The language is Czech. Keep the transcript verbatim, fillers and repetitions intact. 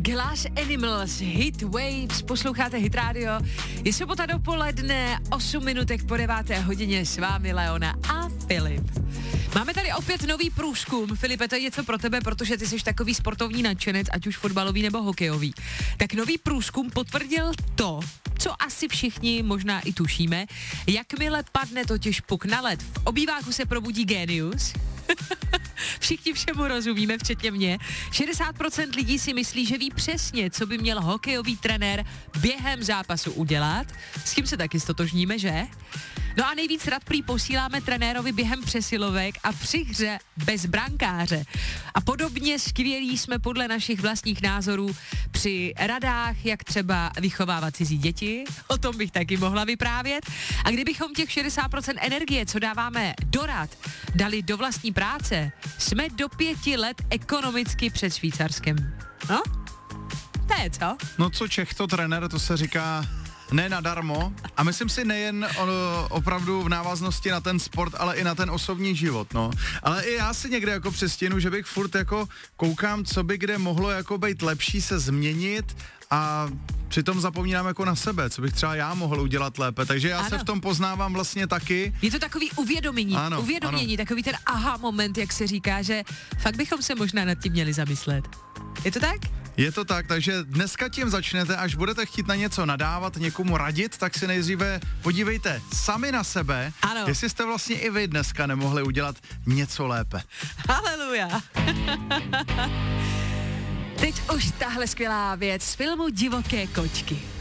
Glass Animals, Hit Waves, posloucháte Hit Radio. Je sobota dopoledne, osm minutek po deváté hodině, s vámi Leona a Filip. Máme tady opět nový průzkum. Filipe, to je něco pro tebe, protože ty jsi takový sportovní nadšenec, ať už fotbalový nebo hokejový. Tak nový průzkum potvrdil to, co asi všichni možná i tušíme. Jakmile padne totiž puk na led, v obýváku se probudí génius. Všichni všemu rozumíme, včetně mě. šedesát procent lidí si myslí, že ví přesně, co by měl hokejový trenér během zápasu udělat. S tím se taky stotožníme, že? No a nejvíc rad prý posíláme trenérovi během přesilovek a při hře bez brankáře. A podobně skvělí jsme podle našich vlastních názorů při radách, jak třeba vychovávat cizí děti. O tom bych taky mohla vyprávět. A kdybychom těch šedesát procent energie, co dáváme do rad, dali do vlastní práce, jsme do pěti let ekonomicky před Švýcarskem. No? To je co? No co Čech to trenér, to se říká ne nadarmo. A myslím si nejen o, opravdu v návaznosti na ten sport, ale i na ten osobní život, no. Ale i já si někde jako přestěnu, že bych furt jako koukám, co by kde mohlo jako být lepší se změnit a přitom zapomínám jako na sebe, co bych třeba já mohl udělat lépe, takže já ano. se v tom poznávám vlastně taky. Je to takový uvědomění, ano, uvědomění, ano. Takový ten aha moment, jak se říká, že fakt bychom se možná nad tím měli zamyslet. Je to tak? Je to tak, takže dneska tím začnete, až budete chtít na něco nadávat, někomu radit, tak si nejdříve podívejte sami na sebe, ano. jestli jste vlastně i vy dneska nemohli udělat něco lépe. Haleluja. Teď už tahle skvělá věc z filmu Divoké kočky.